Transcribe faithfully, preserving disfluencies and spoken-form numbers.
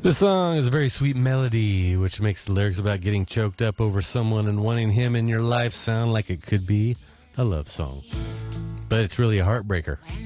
This song is a very sweet melody, which makes the lyrics about getting choked up over someone and wanting him in your life sound like it could be a love song. But it's really a heartbreaker.